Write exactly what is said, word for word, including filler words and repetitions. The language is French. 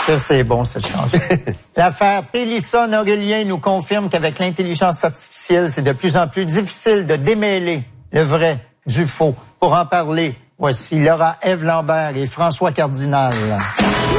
Ça, c'est bon, cette chanson. L'affaire Pélisson-Aurélien nous confirme qu'avec l'intelligence artificielle, c'est de plus en plus difficile de démêler le vrai du faux. Pour en parler, voici Laura Ève Lambert et François Cardinal.